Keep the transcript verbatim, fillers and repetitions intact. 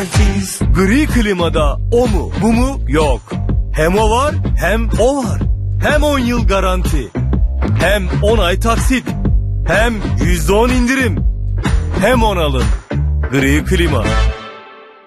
Selfies. Gri klimada o mu bu mu yok. Hem o var hem o var. Hem on yıl garanti. Hem on ay taksit. Hem yüzde on indirim. Hem on alın. Gri klima.